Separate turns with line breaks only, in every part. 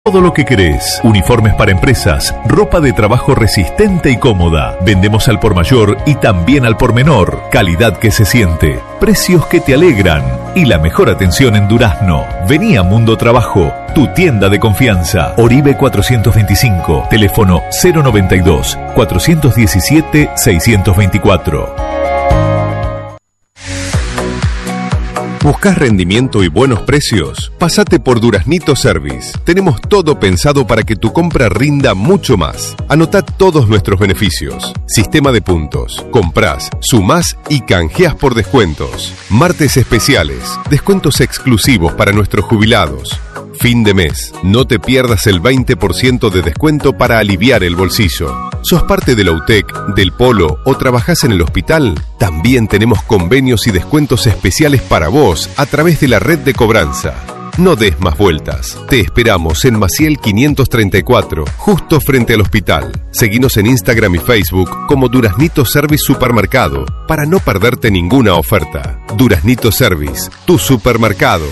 Todo lo que querés. Uniformes para empresas, ropa de trabajo resistente y cómoda. Vendemos al por mayor y también al por menor. Calidad que se siente, precios que te alegran y la mejor atención en Durazno. Vení a Mundo Trabajo, tu tienda de confianza. Oribe 425, teléfono 092 417 624.
¿Buscás rendimiento y buenos precios? Pásate por Duraznito Service. Tenemos todo pensado para que tu compra rinda mucho más. Anotá todos nuestros beneficios. Sistema de puntos. Comprás, sumás y canjeás por descuentos. Martes especiales. Descuentos exclusivos para nuestros jubilados. Fin de mes. No te pierdas el 20% de descuento para aliviar el bolsillo. ¿Sos parte de la UTEC, del Polo o trabajás en el hospital? También tenemos convenios y descuentos especiales para vos a través de la red de cobranza. No des más vueltas. Te esperamos en Maciel 534, justo frente al hospital. Seguinos en Instagram y Facebook como Duraznito Service Supermercado para no perderte ninguna oferta. Duraznito Service, tu supermercado.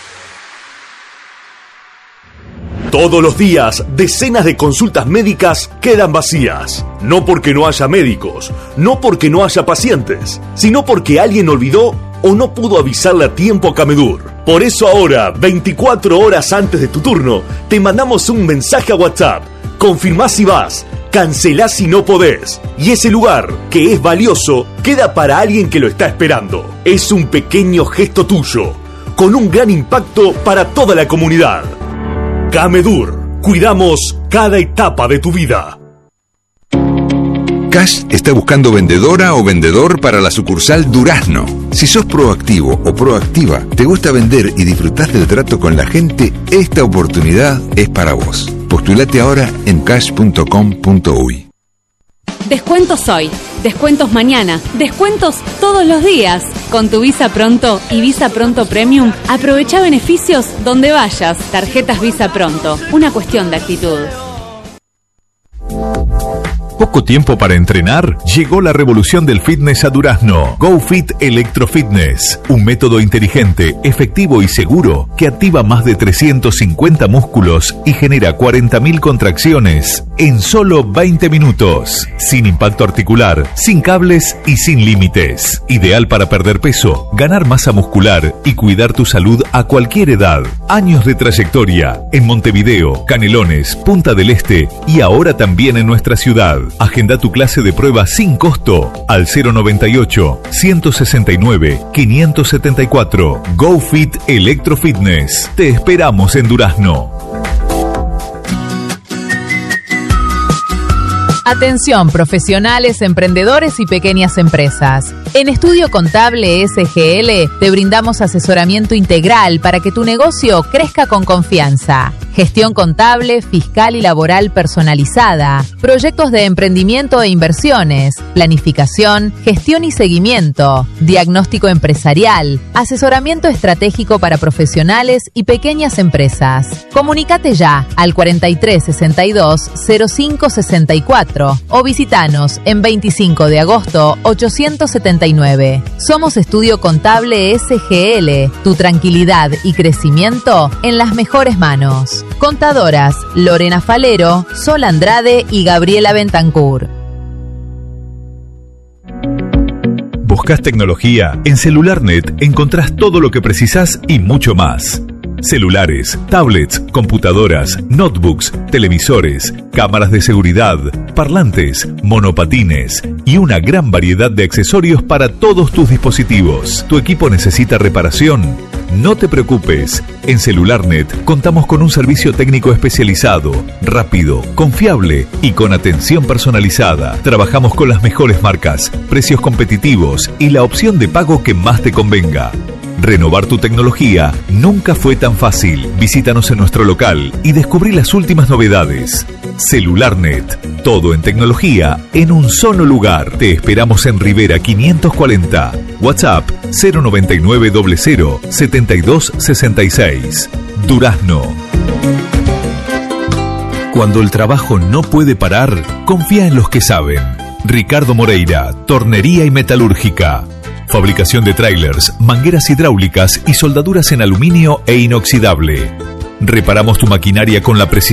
Todos los días, decenas de consultas médicas quedan vacías. No porque no haya médicos, no porque no haya pacientes, sino porque alguien olvidó o no pudo avisarle a tiempo a Camedur. Por eso ahora, 24 horas antes de tu turno, te mandamos un mensaje a WhatsApp. Confirmás si vas, cancelás si no podés. Y ese lugar, que es valioso, queda para alguien que lo está esperando. Es un pequeño gesto tuyo, con un gran impacto para toda la comunidad. Camedur, cuidamos cada etapa de tu vida.
Cash está buscando vendedora o vendedor para la sucursal Durazno. Si sos proactivo o proactiva, te gusta vender y disfrutás del trato con la gente, esta oportunidad es para vos. Postulate ahora en cash.com.uy.
Descuentos hoy, descuentos mañana, descuentos todos los días. Con tu Visa Pronto y Visa Pronto Premium, aprovecha beneficios donde vayas. Tarjetas Visa Pronto, una cuestión de actitud.
¿Poco tiempo para entrenar? Llegó la revolución del fitness a Durazno. GoFit Electrofitness, un método inteligente, efectivo y seguro que activa más de 350 músculos y genera 40.000 contracciones en solo 20 minutos. Sin impacto articular, sin cables y sin límites. Ideal para perder peso, ganar masa muscular y cuidar tu salud a cualquier edad. Años de trayectoria en Montevideo, Canelones, Punta del Este y ahora también en nuestra ciudad. Agenda tu clase de prueba sin costo al 098-169-574. GoFit Electrofitness. Te esperamos en Durazno.
Atención, profesionales, emprendedores y pequeñas empresas. En Estudio Contable SGL te brindamos asesoramiento integral para que tu negocio crezca con confianza. Gestión contable, fiscal y laboral personalizada, proyectos de emprendimiento e inversiones, planificación, gestión y seguimiento, diagnóstico empresarial, asesoramiento estratégico para profesionales y pequeñas empresas. Comunícate ya al 4362-0564 o visitanos en 25 de agosto 879. Somos Estudio Contable SGL, tu tranquilidad y crecimiento en las mejores manos. Contadoras Lorena Falero, Sol Andrade y Gabriela Bentancur.
¿Buscas tecnología? En CelularNet encontrás todo lo que precisás y mucho más. Celulares, tablets, computadoras, notebooks, televisores, cámaras de seguridad, parlantes, monopatines y una gran variedad de accesorios para todos tus dispositivos. ¿Tu equipo necesita reparación? No te preocupes, en CelularNet contamos con un servicio técnico especializado, rápido, confiable y con atención personalizada. Trabajamos con las mejores marcas, precios competitivos y la opción de pago que más te convenga. Renovar tu tecnología nunca fue tan fácil. Visítanos en nuestro local y descubrí las últimas novedades. CelularNet, todo en tecnología en un solo lugar. Te esperamos en Rivera 540. WhatsApp 09900 7266. Durazno. Cuando el trabajo no puede parar, confía en los que saben. Ricardo Moreira, Tornería y Metalúrgica. Fabricación de trailers, mangueras hidráulicas y soldaduras en aluminio e inoxidable. Reparamos tu maquinaria con la precisión